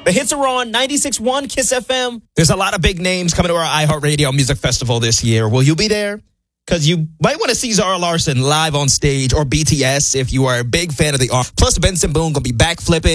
The hits are on 96.1 Kiss FM. There's a lot of big names coming to our iHeartRadio Music Festival this year. Will you be there? Because you might want to see Zara Larsson live on stage, or BTS if you are a big fan of the art. Plus, Benson Boone going to be backflipping.